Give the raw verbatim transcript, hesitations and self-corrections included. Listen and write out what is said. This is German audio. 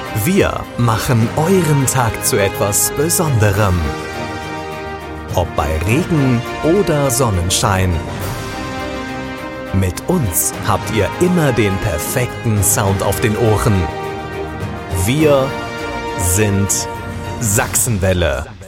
Wir machen euren Tag zu etwas Besonderem. Ob bei Regen oder Sonnenschein. Mit uns habt ihr immer den perfekten Sound auf den Ohren. Wir sind Sachsenwelle.